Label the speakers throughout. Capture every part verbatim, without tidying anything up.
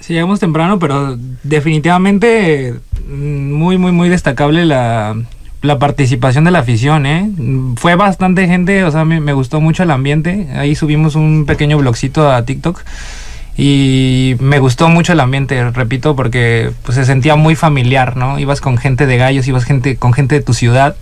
Speaker 1: Sí, llegamos temprano, pero definitivamente muy, muy, muy destacable la, la participación de la afición, ¿eh? Fue bastante gente, o sea, me, me gustó mucho el ambiente. Ahí subimos un pequeño blogcito a TikTok y me gustó mucho el ambiente, repito, porque pues, se sentía muy familiar, ¿no? Ibas con gente de Gallos, ibas gente, con gente de tu ciudad.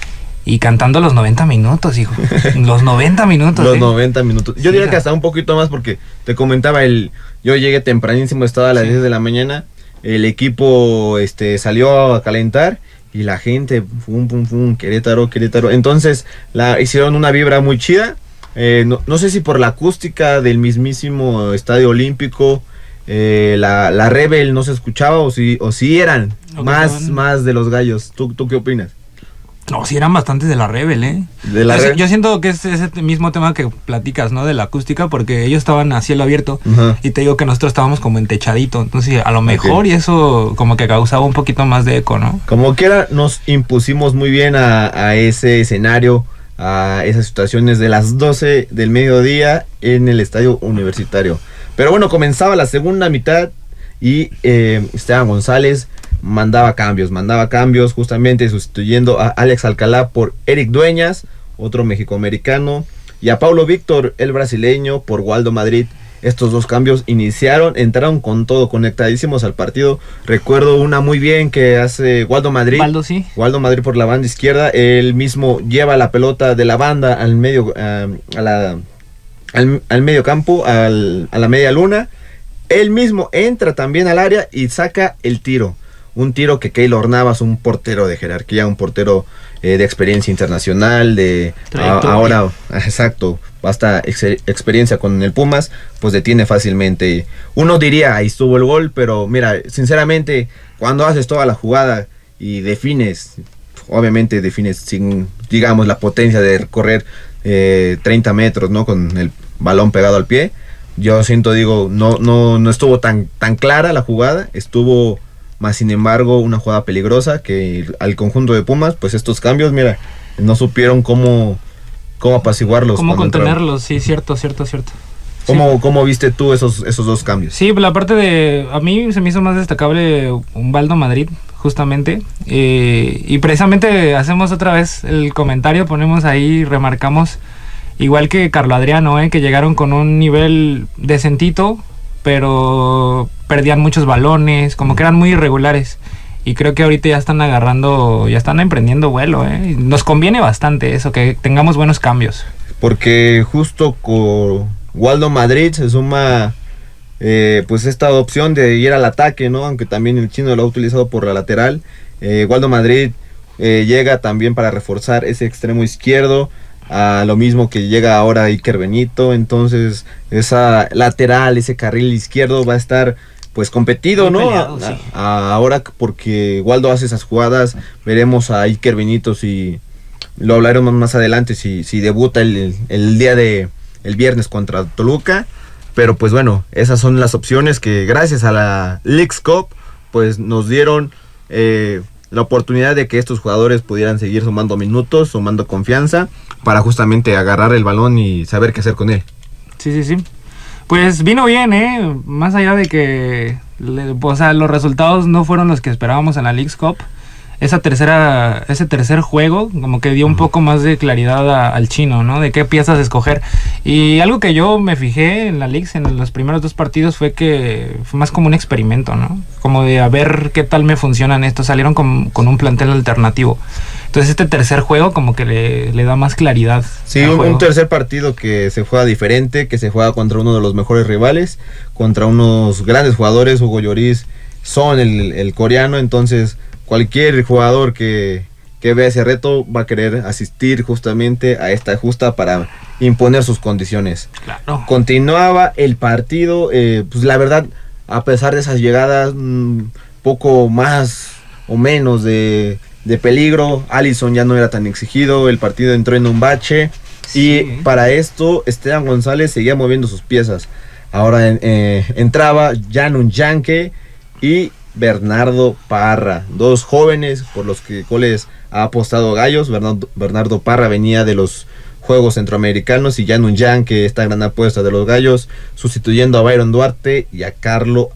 Speaker 1: Y cantando los noventa minutos, hijo. Los noventa minutos.
Speaker 2: Los
Speaker 1: ¿eh?
Speaker 2: noventa minutos. Yo
Speaker 1: Sí,
Speaker 2: diría que hasta un poquito más porque te comentaba, el yo llegué tempranísimo, estaba a las sí. diez de la mañana. El equipo este, salió a calentar y la gente, pum, pum, pum, Querétaro, Querétaro. Entonces la hicieron una vibra muy chida. Eh, no, no sé si por la acústica del mismísimo Estadio Olímpico, eh, la, la Rebel no se escuchaba o si, o si eran okay, más, bueno. más de los Gallos. ¿Tú, ¿Tú qué opinas?
Speaker 1: No, sí eran bastantes de la Rebel, ¿eh?
Speaker 2: De la
Speaker 1: yo,
Speaker 2: Rebel.
Speaker 1: Yo siento que es ese mismo tema que platicas, ¿no? De la acústica, porque ellos estaban a cielo abierto uh-huh. y te digo que nosotros estábamos como en techadito, entonces a lo mejor okay. y eso como que causaba un poquito más de eco, ¿no?
Speaker 2: Como quiera, nos impusimos muy bien a, a ese escenario, a esas situaciones de las doce del mediodía en el Estadio Universitario. Pero bueno, comenzaba la segunda mitad y eh, Esteban González mandaba cambios, mandaba cambios justamente sustituyendo a Alex Alcalá por Eric Dueñas, otro mexicoamericano, y a Paulo Víctor, el brasileño, por Waldo Madrid. Estos dos cambios iniciaron, entraron con todo, conectadísimos al partido. Recuerdo una muy bien que hace Waldo Madrid.
Speaker 1: Waldo, sí.
Speaker 2: Waldo Madrid por la banda izquierda, él mismo lleva la pelota de la banda al medio, uh, a la, al, al medio campo, al, a la media luna. Él mismo entra también al área y saca el tiro. Un tiro que Keylor Navas, un portero de jerarquía, un portero eh, de experiencia internacional, de a, ahora, exacto, basta ex, experiencia con el Pumas, pues detiene fácilmente. Uno diría, ahí estuvo el gol, pero mira, sinceramente, cuando haces toda la jugada y defines, obviamente defines sin, digamos, la potencia de correr eh, treinta metros, ¿no? Con el balón pegado al pie, yo siento, digo, no, no, no estuvo tan, tan clara la jugada, estuvo... Más sin embargo, una jugada peligrosa que al conjunto de Pumas, pues estos cambios, mira, no supieron cómo, cómo apaciguarlos.
Speaker 1: Cómo contenerlos, sí, cierto, cierto, cierto.
Speaker 2: ¿Cómo,
Speaker 1: sí.
Speaker 2: ¿Cómo viste tú esos, esos dos cambios?
Speaker 1: Sí, la parte de... A mí se me hizo más destacable un Waldo Madrid, justamente. Eh, y precisamente hacemos otra vez el comentario, ponemos ahí, remarcamos, igual que Carlo Adriano, eh, que llegaron con un nivel decentito, pero perdían muchos balones, como que eran muy irregulares. Y creo que ahorita ya están agarrando, ya están emprendiendo vuelo, ¿eh? Nos conviene bastante eso, que tengamos buenos cambios.
Speaker 2: Porque justo con Waldo Madrid se suma eh, pues esta opción de ir al ataque, ¿no? Aunque también el chino lo ha utilizado por la lateral. Eh, Waldo Madrid eh, llega también para reforzar ese extremo izquierdo. A lo mismo que llega ahora Iker Benito, entonces esa lateral, ese carril izquierdo va a estar pues competido, muy ¿no? Peleado, a, sí. a, ahora porque Waldo hace esas jugadas, veremos a Iker Benito si lo hablaremos más adelante, si, si debuta el, el día de el viernes contra Toluca, pero pues bueno, esas son las opciones que gracias a la Leagues Cup pues nos dieron eh, la oportunidad de que estos jugadores pudieran seguir sumando minutos, sumando confianza para justamente agarrar el balón y saber qué hacer con él.
Speaker 1: Sí, sí, sí. Pues vino bien, ¿eh? Más allá de que, le, o sea, los resultados no fueron los que esperábamos en la Leagues Cup. Esa tercera, ese tercer juego como que dio un poco más de claridad a, al chino, ¿no? De qué piezas escoger. Y algo que yo me fijé en la Leagues en los primeros dos partidos fue que fue más como un experimento, ¿no? Como de a ver qué tal me funcionan estos. Salieron con, con un plantel alternativo. Entonces este tercer juego como que le, le da más claridad.
Speaker 2: Sí, un, un tercer partido que se juega diferente, que se juega contra uno de los mejores rivales, contra unos grandes jugadores, Hugo Lloris, Son, el, el coreano, entonces cualquier jugador que, que vea ese reto va a querer asistir justamente a esta justa para imponer sus condiciones.
Speaker 1: Claro.
Speaker 2: Continuaba el partido, eh, pues la verdad, a pesar de esas llegadas, un poco más o menos de, de peligro, Alisson ya no era tan exigido, el partido entró en un bache, sí. Y para esto Esteban González seguía moviendo sus piezas. Ahora eh, entraba Janun Yanke y Bernardo Parra, dos jóvenes por los que goles ha apostado Gallos. Bernardo, Bernardo Parra venía de los Juegos Centroamericanos y Janun Yanke, esta gran apuesta de los Gallos, sustituyendo a Byron Duarte y a Carlo